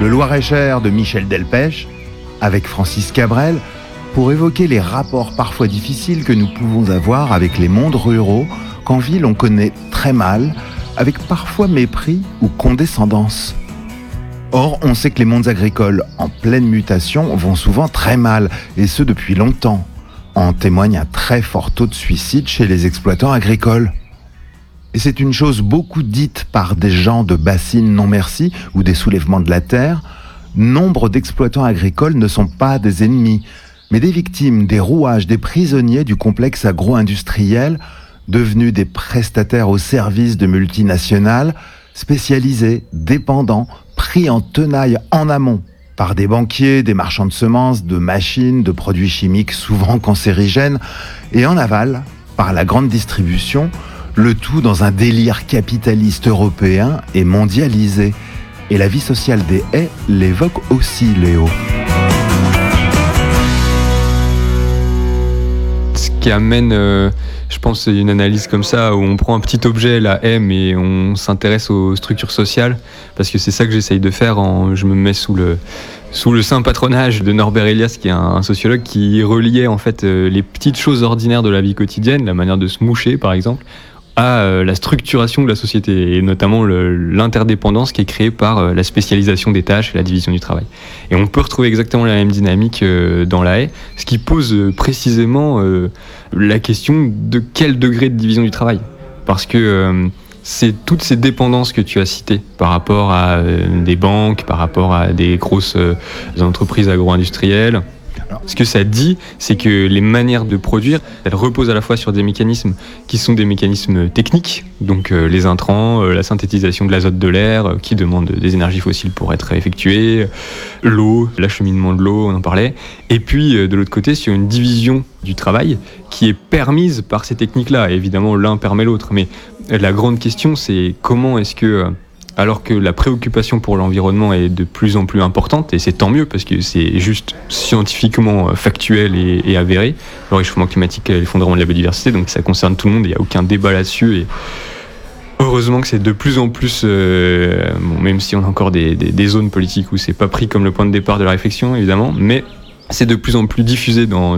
Le Loir-et-Cher de Michel Delpech, avec Francis Cabrel, pour évoquer les rapports parfois difficiles que nous pouvons avoir avec les mondes ruraux qu'en ville on connaît très mal, avec parfois mépris ou condescendance. Or, on sait que les mondes agricoles en pleine mutation vont souvent très mal, et ce depuis longtemps. En témoigne un très fort taux de suicide chez les exploitants agricoles. Et c'est une chose beaucoup dite par des gens de bassines non merci ou des soulèvements de la terre. Nombre d'exploitants agricoles ne sont pas des ennemis, mais des victimes, des rouages, des prisonniers du complexe agro-industriel, devenus des prestataires au service de multinationales, spécialisés, dépendants, pris en tenaille en amont par des banquiers, des marchands de semences, de machines, de produits chimiques souvent cancérigènes, et en aval, par la grande distribution, le tout dans un délire capitaliste européen et mondialisé. Et la vie sociale des haies l'évoque aussi, Léo. Ce qui amène, je pense, une analyse comme ça, où on prend un petit objet, la haie, mais on s'intéresse aux structures sociales, parce que c'est ça que j'essaye de faire. Je me mets sous le saint patronage de Norbert Elias, qui est un sociologue qui reliait en fait les petites choses ordinaires de la vie quotidienne, la manière de se moucher par exemple, à la structuration de la société, et notamment l'interdépendance qui est créée par la spécialisation des tâches et la division du travail. Et on peut retrouver exactement la même dynamique dans la haie, ce qui pose précisément la question de quel degré de division du travail. Parce que c'est toutes ces dépendances que tu as citées par rapport à des banques, par rapport à des grosses entreprises agro-industrielles. Ce que ça dit, c'est que les manières de produire, elles reposent à la fois sur des mécanismes qui sont des mécanismes techniques, donc les intrants, la synthétisation de l'azote de l'air, qui demandent des énergies fossiles pour être effectuées, l'eau, l'acheminement de l'eau, on en parlait, et puis de l'autre côté, sur une division du travail qui est permise par ces techniques-là. Et évidemment, l'un permet l'autre, mais la grande question, c'est comment est-ce que... alors que la préoccupation pour l'environnement est de plus en plus importante, et c'est tant mieux parce que c'est juste scientifiquement factuel et avéré, le réchauffement climatique et l'effondrement de la biodiversité, donc ça concerne tout le monde, il n'y a aucun débat là-dessus, et heureusement que c'est de plus en plus, même si on a encore des zones politiques où c'est pas pris comme le point de départ de la réflexion évidemment, mais c'est de plus en plus diffusé dans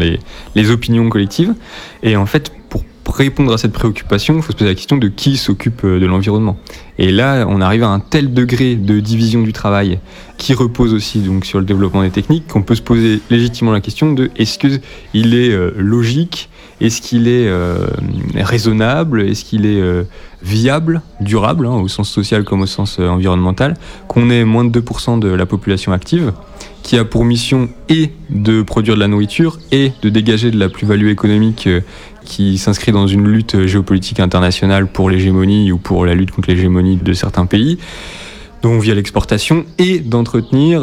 les opinions collectives, et en fait pour répondre à cette préoccupation, il faut se poser la question de qui s'occupe de l'environnement. Et là, on arrive à un tel degré de division du travail qui repose aussi donc sur le développement des techniques qu'on peut se poser légitimement la question de est-ce qu'il est logique, est-ce qu'il est raisonnable, est-ce qu'il est viable, durable, au sens social comme au sens environnemental, qu'on ait moins de 2% de la population active, qui a pour mission et de produire de la nourriture et de dégager de la plus-value économique qui s'inscrit dans une lutte géopolitique internationale pour l'hégémonie ou pour la lutte contre l'hégémonie de certains pays, donc via l'exportation, et d'entretenir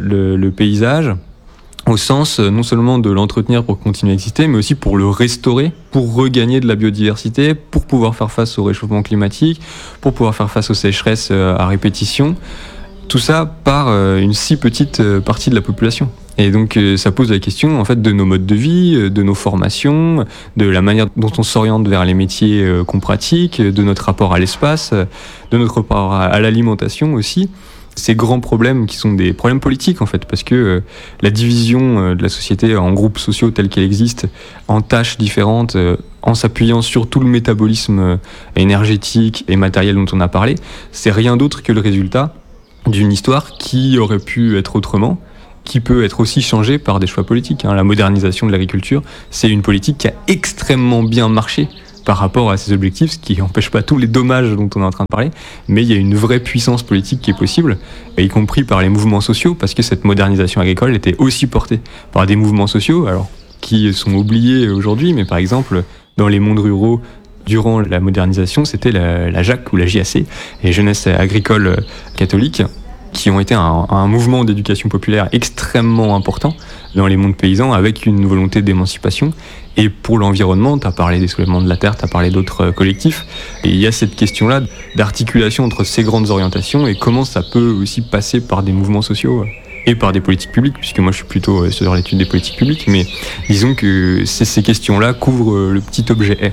le paysage au sens non seulement de l'entretenir pour continuer à exister, mais aussi pour le restaurer, pour regagner de la biodiversité, pour pouvoir faire face au réchauffement climatique, pour pouvoir faire face aux sécheresses à répétition. Tout ça par une si petite partie de la population. Et donc ça pose la question en fait de nos modes de vie, de nos formations, de la manière dont on s'oriente vers les métiers qu'on pratique, de notre rapport à l'espace, de notre rapport à l'alimentation aussi. Ces grands problèmes qui sont des problèmes politiques en fait, parce que la division de la société en groupes sociaux telle qu'elle existe, en tâches différentes, en s'appuyant sur tout le métabolisme énergétique et matériel dont on a parlé, c'est rien d'autre que le résultat d'une histoire qui aurait pu être autrement, qui peut être aussi changée par des choix politiques. La modernisation de l'agriculture, c'est une politique qui a extrêmement bien marché par rapport à ses objectifs, ce qui n'empêche pas tous les dommages dont on est en train de parler, mais il y a une vraie puissance politique qui est possible, y compris par les mouvements sociaux, parce que cette modernisation agricole était aussi portée par des mouvements sociaux, alors qui sont oubliés aujourd'hui, mais par exemple, dans les mondes ruraux, durant la modernisation, c'était la JAC ou la JAC, les Jeunesses agricoles catholiques, qui ont été un mouvement d'éducation populaire extrêmement important dans les mondes paysans, avec une volonté d'émancipation. Et pour l'environnement, tu as parlé des soulèvements de la terre, tu as parlé d'autres collectifs, et il y a cette question-là d'articulation entre ces grandes orientations et comment ça peut aussi passer par des mouvements sociaux et par des politiques publiques, puisque moi je suis plutôt sur l'étude des politiques publiques, mais disons que ces questions-là couvrent le petit objet haie.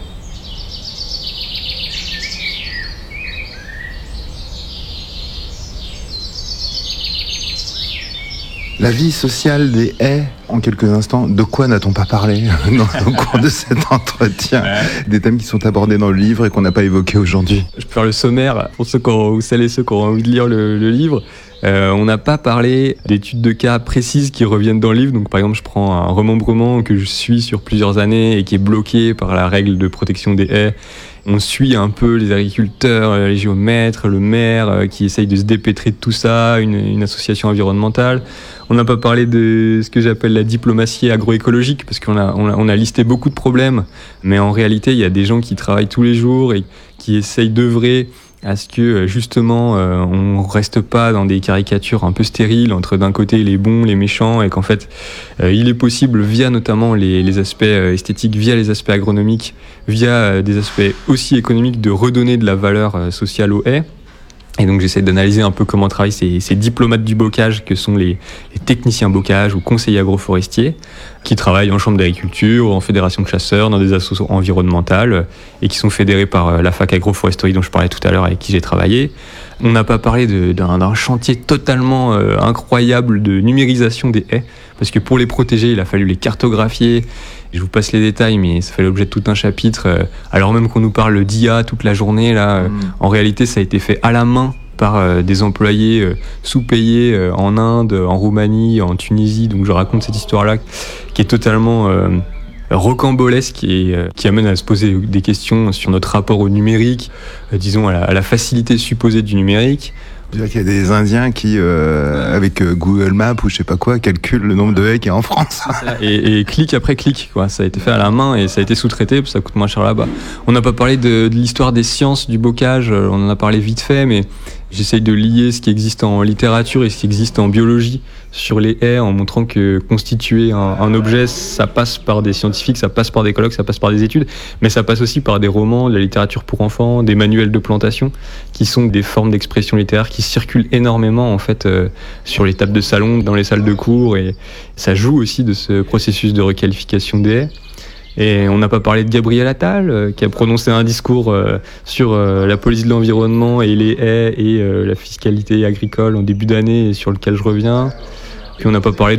La vie sociale des haies, en quelques instants, de quoi n'a-t-on pas parlé au cours de cet entretien? Des thèmes qui sont abordés dans le livre et qu'on n'a pas évoqués aujourd'hui. Je peux faire le sommaire pour celles et ceux qui ont envie de lire le livre. On n'a pas parlé d'études de cas précises qui reviennent dans le livre. Donc, par exemple, je prends un remembrement que je suis sur plusieurs années et qui est bloqué par la règle de protection des haies. On suit un peu les agriculteurs, les géomètres, le maire qui essaye de se dépêtrer de tout ça, une association environnementale. On n'a pas parlé de ce que j'appelle la diplomatie agroécologique, parce qu'on a listé beaucoup de problèmes, mais en réalité, il y a des gens qui travaillent tous les jours et qui essayent d'œuvrer à ce que justement on reste pas dans des caricatures un peu stériles entre d'un côté les bons, les méchants, et qu'en fait il est possible via notamment les aspects esthétiques, via les aspects agronomiques, via des aspects aussi économiques, de redonner de la valeur sociale aux haies. Et donc j'essaie d'analyser un peu comment travaillent ces diplomates du bocage que sont les techniciens bocage ou conseillers agroforestiers qui travaillent en chambre d'agriculture, en fédération de chasseurs, dans des associations environnementales et qui sont fédérés par la fac agroforesterie dont je parlais tout à l'heure, avec qui j'ai travaillé. On n'a pas parlé d'un chantier totalement incroyable de numérisation des haies, parce que pour les protéger, il a fallu les cartographier. Je vous passe les détails, mais ça fait l'objet de tout un chapitre. Alors même qu'on nous parle d'IA toute la journée, là, en réalité, ça a été fait à la main par des employés sous-payés en Inde, en Roumanie, en Tunisie. Donc je raconte cette histoire-là qui est totalement rocambolesque et qui amène à se poser des questions sur notre rapport au numérique, disons à la facilité supposée du numérique. C'est-à-dire qu'il y a des Indiens qui, avec Google Maps ou je sais pas quoi, calculent le nombre de haies qu'il y a en France. Et clic après clic, quoi. Ça a été fait à la main et ça a été sous-traité, ça coûte moins cher là-bas. On n'a pas parlé de l'histoire des sciences du bocage, on en a parlé vite fait, mais j'essaye de lier ce qui existe en littérature et ce qui existe en biologie sur les haies, en montrant que constituer un objet, ça passe par des scientifiques, ça passe par des colloques, ça passe par des études, mais ça passe aussi par des romans, de la littérature pour enfants, des manuels de plantation, qui sont des formes d'expression littéraire qui circulent énormément en fait sur les tables de salon, dans les salles de cours, et ça joue aussi de ce processus de requalification des haies. Et on n'a pas parlé de Gabriel Attal, qui a prononcé un discours sur la police de l'environnement et les haies et la fiscalité agricole en début d'année, et sur lequel je reviens. Puis on n'a pas parlé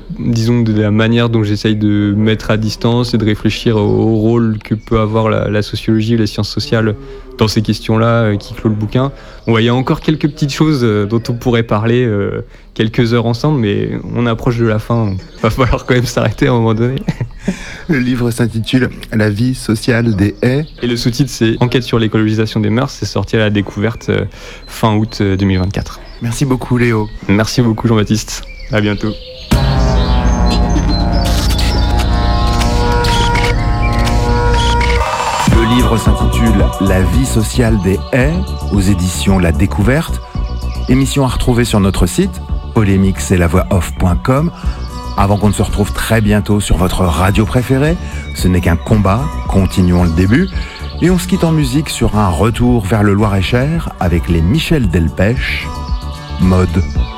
de la manière dont j'essaye de mettre à distance et de réfléchir au rôle que peut avoir la sociologie et les sciences sociales dans ces questions-là qui clôt le bouquin. Bon, il y a encore quelques petites choses dont on pourrait parler quelques heures ensemble, mais on approche de la fin. Il va falloir quand même s'arrêter à un moment donné. Le livre s'intitule « La vie sociale des haies ». Et le sous-titre, c'est « Enquête sur l'écologisation des mœurs ». C'est sorti à la découverte fin août 2024. Merci beaucoup Léo. Merci beaucoup Jean-Baptiste. À bientôt. Le livre s'intitule « La vie sociale des haies » aux éditions La Découverte. Émission à retrouver sur notre site polémique-c'est-la-voix-off.com. Avant qu'on ne se retrouve très bientôt sur votre radio préférée, ce n'est qu'un combat, continuons le début. Et on se quitte en musique sur un retour vers le Loir-et-Cher avec les Michel Delpech, Mode.